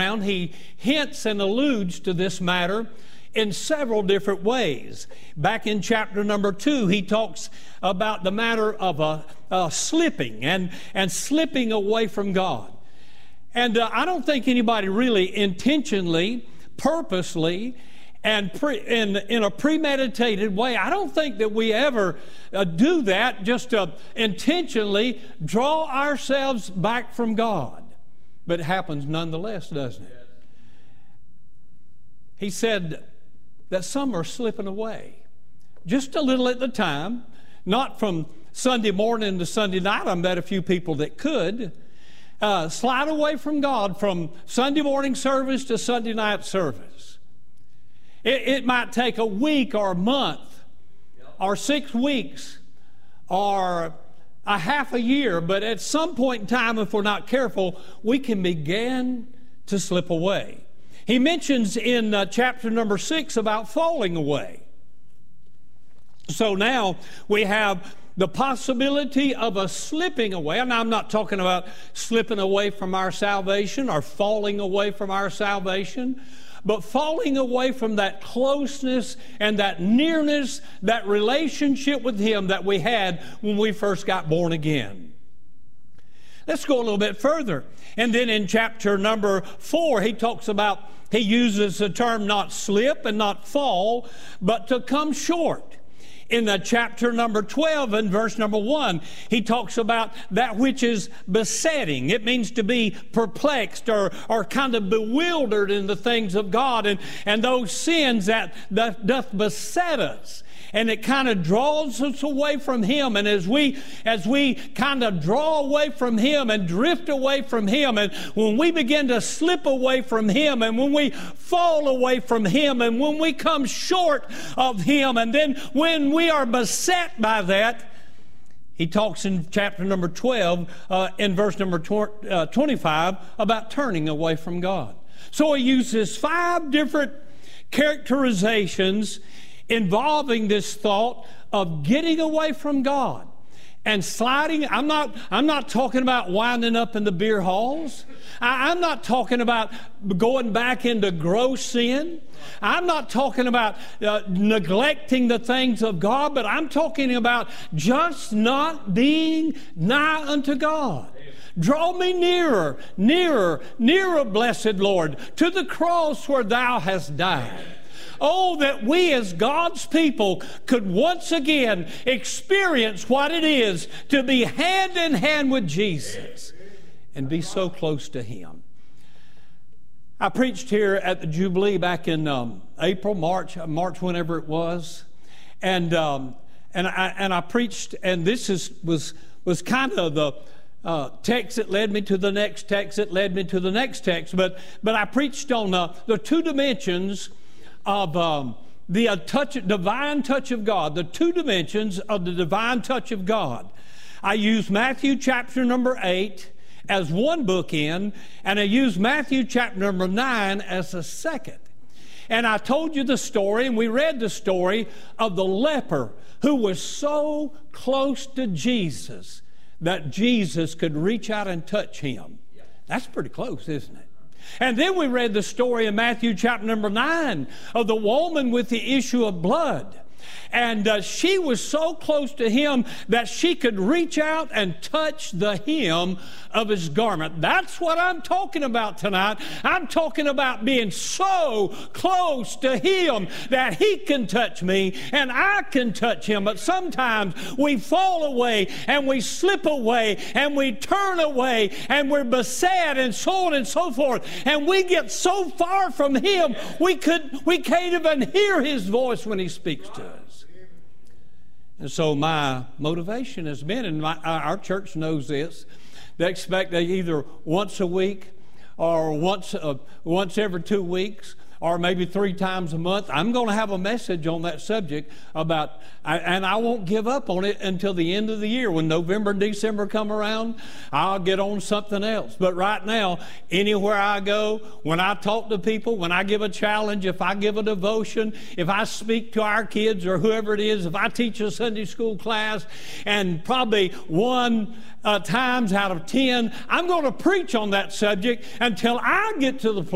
around, he hints and alludes to this matter in several different ways. Back in chapter number 2, he talks about the matter of slipping and slipping away from God. And I don't think anybody really intentionally, purposely, and in a premeditated way, I don't think that we ever do that, just to intentionally draw ourselves back from God. But it happens nonetheless, doesn't it? He said that some are slipping away, just a little at the time, not from Sunday morning to Sunday night. I met a few people that could slide away from God from Sunday morning service to Sunday night service. It might take a week or a month or 6 weeks or a half a year, but at some point in time, if we're not careful, we can begin to slip away. He mentions in chapter number 6 about falling away. So now we have the possibility of a slipping away. And I'm not talking about slipping away from our salvation or falling away from our salvation, but falling away from that closeness and that nearness, that relationship with Him that we had when we first got born again. Let's go a little bit further. And then in chapter number 4, he uses the term not slip and not fall, but to come short. In chapter number 12 and verse number 1, he talks about that which is besetting. It means to be perplexed or kind of bewildered in the things of God and those sins that doth beset us. And it kind of draws us away from Him. And as we kind of draw away from Him and drift away from Him, and when we begin to slip away from Him, and when we fall away from Him, and when we come short of Him, and then when we are beset by that, he talks in chapter number 12, in verse number 25, about turning away from God. So he uses 5 different characterizations involving this thought of getting away from God and sliding. I'm not talking about winding up in the beer halls. I'm not talking about going back into gross sin. I'm not talking about neglecting the things of God, but I'm talking about just not being nigh unto God. Draw me nearer, nearer, nearer, blessed Lord, to the cross where Thou hast died. Oh, that we as God's people could once again experience what it is to be hand in hand with Jesus and be so close to Him. I preached here at the Jubilee back in April, March, whenever it was, and I preached, and this was kind of the text that led me to the next text that led me to the next text, but I preached on the 2 dimensions of the divine touch of God, the 2 dimensions of the divine touch of God. I used Matthew chapter number 8 as one bookend, and I used Matthew chapter number 9 as a second. And I told you the story, and we read the story of the leper who was so close to Jesus that Jesus could reach out and touch him. That's pretty close, isn't it? And then we read the story in Matthew chapter number 9 of the woman with the issue of blood. And she was so close to Him that she could reach out and touch the hem of His garment. That's what I'm talking about tonight. I'm talking about being so close to Him that He can touch me and I can touch Him. But sometimes we fall away and we slip away and we turn away and we're beset and so on and so forth. And we get so far from Him, we can't even hear His voice when He speaks to us. And so my motivation has been, and our church knows this, they expect that either once a week or once every 2 weeks or maybe 3 times a month, I'm going to have a message on that subject about, and I won't give up on it until the end of the year. When November and December come around, I'll get on something else. But right now, anywhere I go, when I talk to people, when I give a challenge, if I give a devotion, if I speak to our kids or whoever it is, if I teach a Sunday school class, and probably 1 times out of 10, I'm going to preach on that subject until I get to the place